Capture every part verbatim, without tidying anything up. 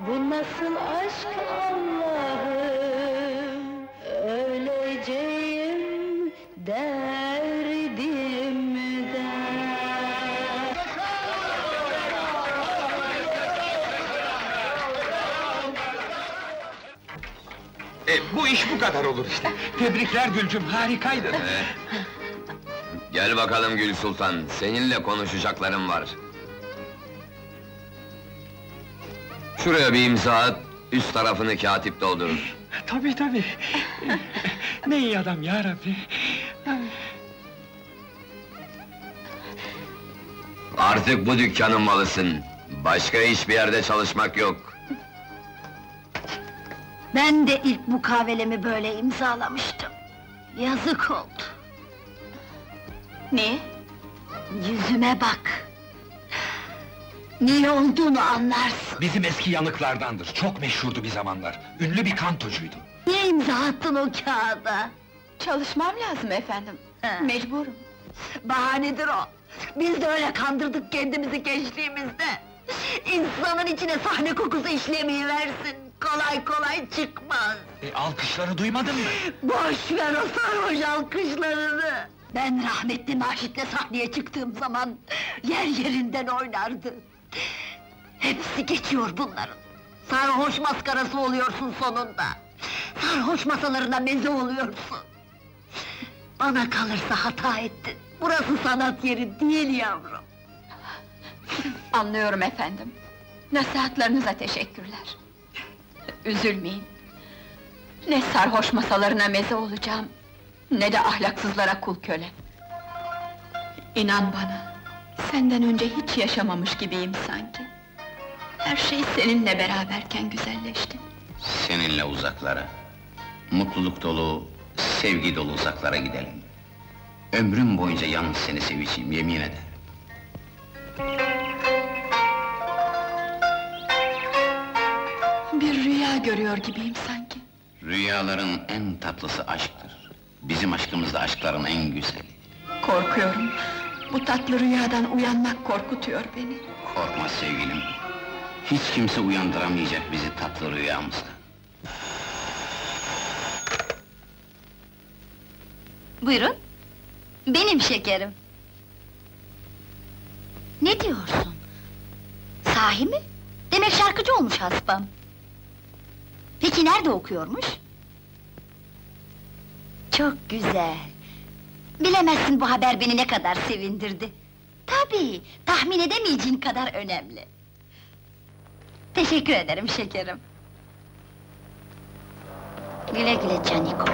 Bu nasıl aşk Allah'ım, öleceğim derdimden. E, bu iş bu kadar olur işte. Tebrikler Gülcüm, harikaydın. Gel bakalım Gül Sultan, seninle konuşacaklarım var. Şuraya bir imza at, üst tarafını katip doldurur. Tabii tabii. Ne iyi adam ya Rabbi. Artık bu dükkanın malısın. Başka hiçbir yerde çalışmak yok. Ben de ilk mukavelemi böyle imzalamıştım. Yazık oldu. Niye? Yüzüme bak. Niye olduğunu anlarsın. Bizim eski yanıklardandır, çok meşhurdu bir zamanlar. Ünlü bir kantocuydu. Niye imza attın o kağıda? Çalışmam lazım efendim. He. Mecburum. Bahanedir o. Biz de öyle kandırdık kendimizi gençliğimizde. İnsanın içine sahne kokusu işlemeyi versin. Kolay kolay çıkmaz. E, alkışları duymadın mı? Boş ver o sarhoş alkışlarını! Ben rahmetli Naşit'le sahneye çıktığım zaman yer yerinden oynardı. Hepsi geçiyor bunların. Sarhoş maskarası oluyorsun sonunda. Sarhoş masalarına meze oluyorsun. Bana kalırsa hata ettin. Burası sanat yeri değil yavrum. Anlıyorum efendim. Nasihatlarınıza teşekkürler. Üzülmeyin. Ne sarhoş masalarına meze olacağım, ne de ahlaksızlara kul köle. İnan bana, senden önce hiç yaşamamış gibiyim sanki. Her şey seninle beraberken güzelleşti. Seninle uzaklara, mutluluk dolu, sevgi dolu uzaklara gidelim. Ömrüm boyunca yalnız seni seveceğim, yemin ederim. Bir rüya görüyor gibiyim sanki. Rüyaların en tatlısı aşktır. Bizim aşkımız da aşkların en güzeli. Korkuyorum, bu tatlı rüyadan uyanmak korkutuyor beni. Korkma sevgilim. Hiç kimse uyandıramayacak bizi tatlı rüyamızda. Buyurun. Benim şekerim. Ne diyorsun? Sahi mi? Demek şarkıcı olmuş haspam. Peki nerede okuyormuş? Çok güzel. Bilemezsin bu haber beni ne kadar sevindirdi. Tabii, tahmin edemeyeceğin kadar önemli. Teşekkür ederim şekerim. Güle güle Caniko.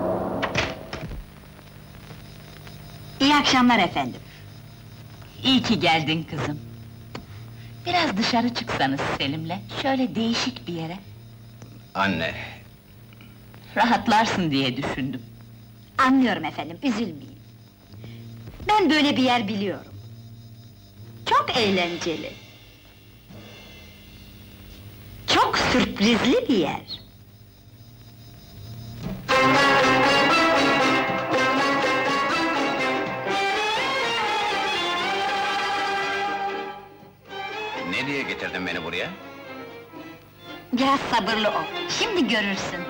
İyi akşamlar efendim. İyi ki geldin kızım. Biraz dışarı çıksanız Selim'le, şöyle değişik bir yere. Anne, Rahatlarsın diye düşündüm. Anlıyorum efendim, üzülmeyin. Ben böyle bir yer biliyorum. Çok eğlenceli. Çok sürprizli bir yer. ne diye getirdin beni buraya? Biraz sabırlı ol, şimdi görürsün.